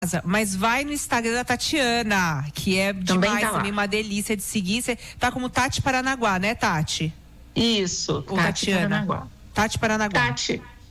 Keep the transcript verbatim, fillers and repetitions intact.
Mas vai no Instagram da Tatiana, que é Também demais, tá lá. também uma delícia de seguir. Você tá como Tati Paranaguá, né, Tati? Isso, Ou Tati Tatiana? Paranaguá. Tati Paranaguá. Tati.